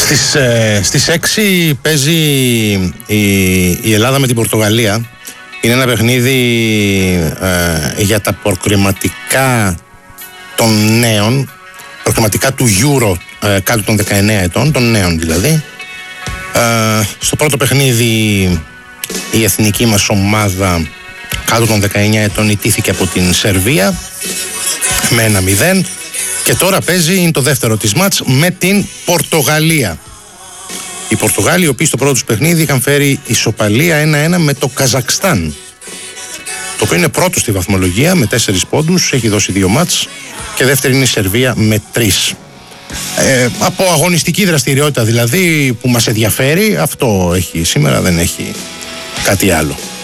Στις 6 παίζει η Ελλάδα με την Πορτογαλία. Είναι ένα παιχνίδι για τα προκριματικά των νέων, προκριματικά του Euro κάτω των 19 ετών, των νέων δηλαδή. Στο πρώτο παιχνίδι η εθνική μας ομάδα κάτω των 19 ετών ιτήθηκε από την Σερβία με 1-0 και τώρα παίζει, είναι το δεύτερο της μάτς, με την Πορτογαλία. Οι Πορτογάλοι, οι οποίοι στο πρώτο τους παιχνίδι είχαν φέρει ισοπαλία 1-1 με το Καζακστάν, το οποίο είναι πρώτο στη βαθμολογία με 4 πόντους, έχει δώσει 2 μάτς, και δεύτερη είναι η Σερβία με 3. Από αγωνιστική δραστηριότητα δηλαδή που μας ενδιαφέρει, αυτό έχει σήμερα, δεν έχει κάτι άλλο.